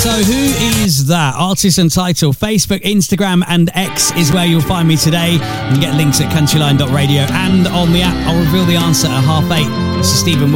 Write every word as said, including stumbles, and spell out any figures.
So who is that? Artist and title. Facebook, Instagram and X is where you'll find me today. You can get links at countryline dot radio and on the app. I'll reveal the answer at half eight. This is Stephen Wilson.